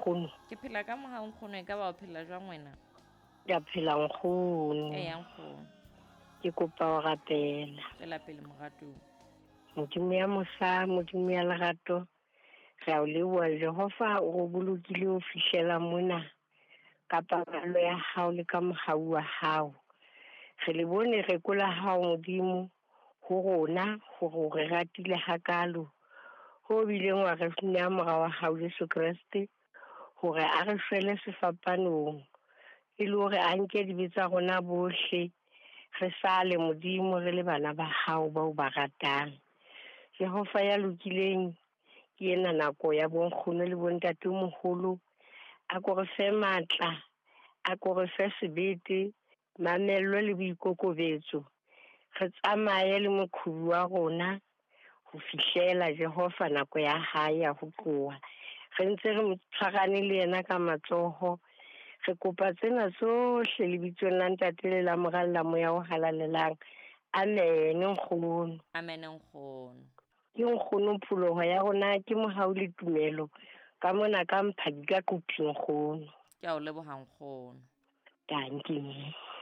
nkgono? Ke phela ka mora nkgono, e ka ba o phela jwang wena? Ke a phela nkgono. Eya nkgono, Ke kopa ho rapela. tswela pele moratong. Modimo ya mosa, Modimo ya lerato, re a o leboha Jehova o re bolokile ho fihlela mona ka palo ya hao le ka mohau wa hao. Re le bone reko la hao Modimo ho rona hore o re ratile hakalo, ho bileng wa re senya mora wa hao Jesu Kriste hore a re shwele sefapanong e le hore a nke dibe tsa rona bohle re sale Modimo re le bana ba hao ba o ba ratang. Jehova ya lokileng ke ena nako ya bonkgono le bontate moholo, a ko re fe matla, a ko re fe sebete, mamello le boikokobetso. Re tsamaye le moqhubu wa rona ho fihlela Jehova nako ya hae ya ho tloha. Re ntse re tshwarane le yena ka matsoho. Re kopa tsena tsohle lebitsong la ntate le la moralla moya o halalelang. Amen nkgono. Amen nkgono. Ke nkgono pholoho ya rona, ke mohau le tumelo ka mona ka Mphadi ka Quphi nkgono. Ke a o leboha nkgono. Dankie.